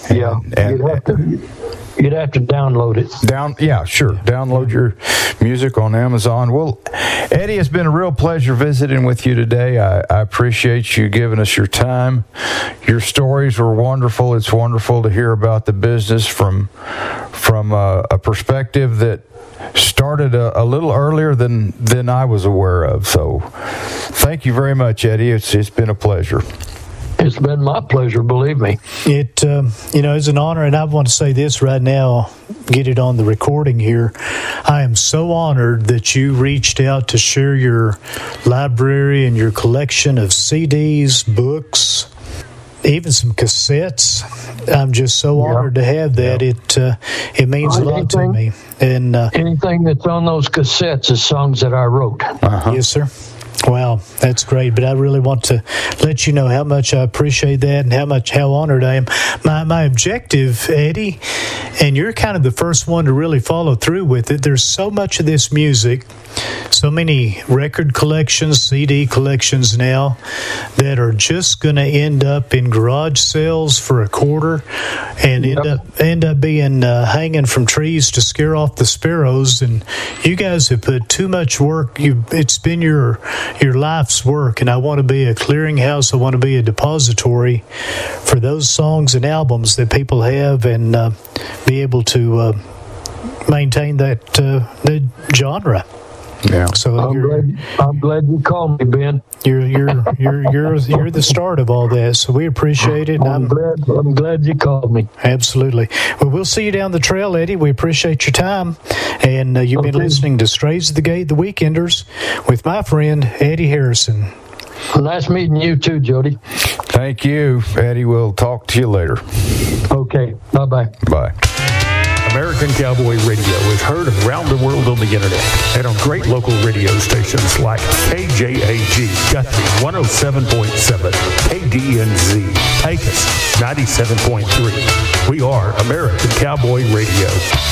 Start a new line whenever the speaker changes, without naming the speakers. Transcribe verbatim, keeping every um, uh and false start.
And,
yeah,
and,
you'd have to you'd have to download it.
Down, yeah, sure. Download your music on Amazon. Well, Eddie, it's been a real pleasure visiting with you today. I, I appreciate you giving us your time. Your stories were wonderful. It's wonderful to hear about the business from from a, a perspective that started a, a little earlier than than I was aware of. So, thank you very much, Eddie. It's it's been a pleasure.
It's been my pleasure, believe me.
It, um, you know, is an honor, and I want to say this right now, get it on the recording here. I am so honored that you reached out to share your library and your collection of C Ds, books, even some cassettes. I'm just so
yeah.
honored to have that. Yeah. It uh, it means
well,
a lot
anything,
to me. And uh,
anything that's on those cassettes is songs that I wrote.
Uh-huh. Yes, sir. Wow, that's great. But I really want to let you know how much I appreciate that and how much how honored I am. My my objective, Eddie, and you're kind of the first one to really follow through with it. There's so much of this music, so many record collections, C D collections now that are just going to end up in garage sales for a quarter and yep. end up end up being uh, hanging from trees to scare off the sparrows. And you guys have put too much work. You, it's been your your life's work, and I want to be a clearinghouse. I want to be a depository for those songs and albums that people have, and uh, be able to uh, maintain that uh, that genre.
Yeah.
So
I'm glad, I'm glad you called me, Ben.
You're you're you're you're you're the start of all this, so we appreciate it. And
I'm, I'm glad I'm glad you called me.
Absolutely. Well, we'll see you down the trail, Eddie. We appreciate your time, and uh, you've okay. been listening to Strays of the Gate, the Weekenders, with my friend Eddie Harrison.
Well, nice meeting you too, Jody.
Thank you, Eddie. We'll talk to you later.
Okay. Bye bye.
Bye.
American Cowboy Radio is heard around the world on the internet and on great local radio stations like K J A G, Guthrie one oh seven point seven, K D N Z, Pecos ninety-seven point three. We are American Cowboy Radio.